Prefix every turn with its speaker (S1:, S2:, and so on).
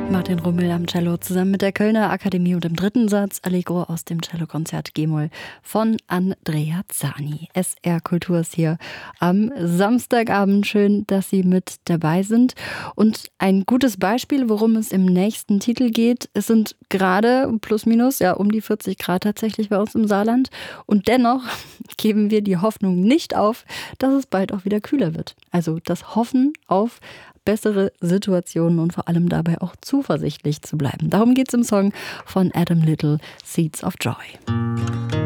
S1: Martin Rummel am Cello zusammen mit der Kölner Akademie und im dritten Satz Allegro aus dem Cellokonzert G-Moll von Andrea Zani. SR Kultur ist hier am Samstagabend. Schön, dass Sie mit dabei sind. Und ein gutes Beispiel, worum es im nächsten Titel geht, es sind gerade plus minus um die 40 Grad tatsächlich bei uns im Saarland. Und dennoch geben wir die Hoffnung nicht auf, dass es bald auch wieder kühler wird. Also das Hoffen auf bessere Situationen und vor allem dabei auch zuversichtlich zu bleiben. Darum geht es im Song von Adam Little, Seeds of Joy.